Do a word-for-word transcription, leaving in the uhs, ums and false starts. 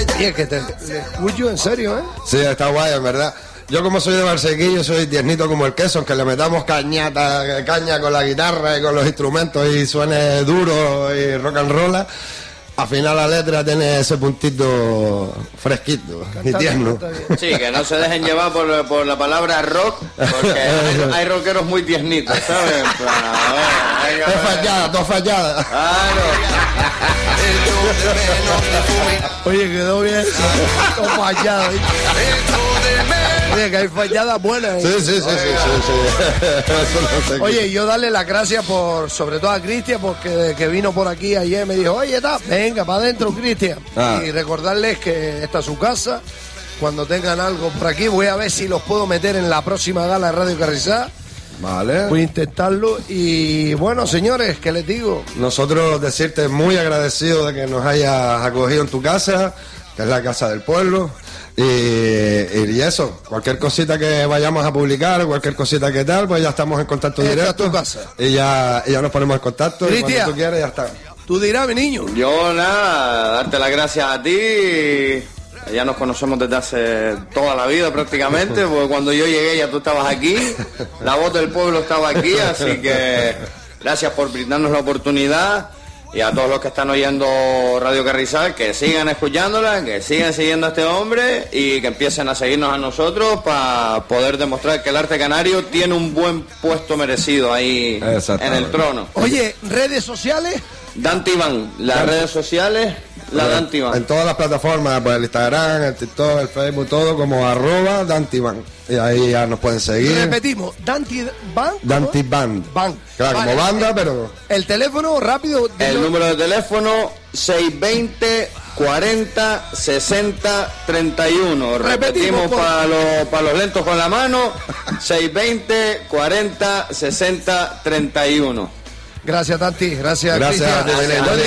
Y es que te, te escucho en serio, ¿eh? Sí, está guay, en verdad. Yo como soy de Barsequillo, soy tiernito como el queso, aunque le metamos cañata, caña con la guitarra y con los instrumentos y suene duro y rock and roll. Al final la letra tiene ese puntito fresquito y tierno. Sí, que no se dejen llevar por, por la palabra rock, porque hay, hay rockeros muy tiernitos, ¿sabes? En plan, a ver, venga, Todo fallada, todo fallada. Claro. Oye, quedó bien. Todo fallado. Oye, que hay falladas buenas. Sí, sí, sí, sí, sí, sí. Eso no sé. Oye, yo darle las gracias por, sobre todo a Cristian, porque que vino por aquí ayer me dijo, oye, ta, venga, para adentro, Cristian. Ah. Y recordarles que esta es su casa. Cuando tengan algo por aquí, voy a ver si los puedo meter en la próxima gala de Radio Carrizá. Vale. Voy a intentarlo. Y bueno, señores, ¿qué les digo? Nosotros decirte muy agradecido de que nos hayas acogido en tu casa, que es la casa del pueblo. Y, y eso, cualquier cosita que vayamos a publicar, cualquier cosita que tal, pues ya estamos en contacto Esta directo. es tu casa. Y ya, y ya nos ponemos en contacto. Y Cristian. cuando tú quieras, ya está. Tú dirás, mi niño. Yo nada, darte las gracias a ti. Ya nos conocemos desde hace toda la vida prácticamente, porque cuando yo llegué ya tú estabas aquí, la voz del pueblo estaba aquí, así que gracias por brindarnos la oportunidad. Y a todos los que están oyendo Radio Carrizal, que sigan escuchándola, que sigan siguiendo a este hombre y que empiecen a seguirnos a nosotros para poder demostrar que el arte canario tiene un buen puesto merecido ahí en el trono. Oye, redes sociales. Dante Iván, las Dante. redes sociales, la Dante Iván. En todas las plataformas, pues el Instagram, el TikTok, el Facebook, todo como arroba Dante Iván. Y ahí ya nos pueden seguir. Repetimos, Dante Band. Dante Band. Band. Claro, Vale. como banda, pero... El teléfono rápido. El dilo. número de teléfono seis veinte, cuarenta, sesenta, treinta y uno. Repetimos, Repetimos por- para los, para los lentos con la mano, seis veinte, cuarenta, sesenta, treinta y uno. Gracias, Tanti. Gracias, Gracias Cristian. a ti, Belén.